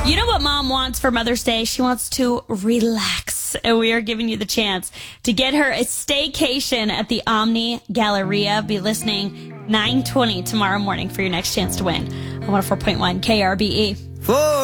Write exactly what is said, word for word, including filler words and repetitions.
You know what mom wants for Mother's Day? She wants to relax. And we are giving you the chance to get her a staycation at the Omni Galleria. Be listening nine twenty tomorrow morning for your next chance to win. one oh four point one K R B E. Four.